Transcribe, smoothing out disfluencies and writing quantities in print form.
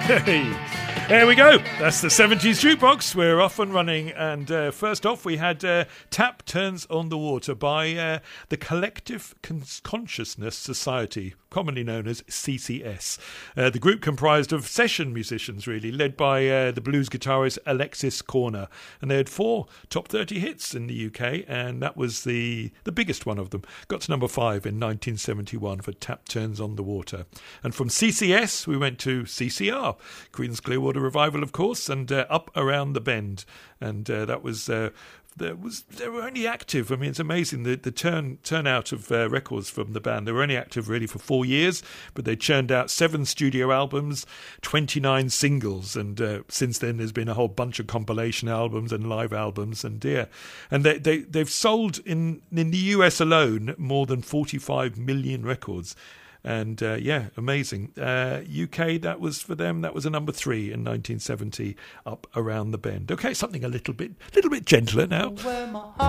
Hey, there we go. That's the 70s Jukebox. We're off and running. And first off, we had Tap Turns on the Water by the Collective Consciousness Society, commonly known as CCS. The group comprised of session musicians, really, led by the blues guitarist Alexis Corner. And they had 4 top 30 hits in the UK, and that was the biggest one of them. Got to number 5 in 1971 for Tap Turns on the Water. And from CCS, we went to CCR, Queen's Clearwater Revival, of course, and Up Around the Bend. And that was... they were only active. I mean, it's amazing the turnout of records from the band. They were only active really for 4 years, but they churned out 7 studio albums, 29 singles, and since then there's been a whole bunch of compilation albums and live albums, and they've sold in the US alone more than 45 million records. And amazing. UK, that was for them. That was a number 3 in 1970. Up Around the Bend. Okay, something a little bit gentler now.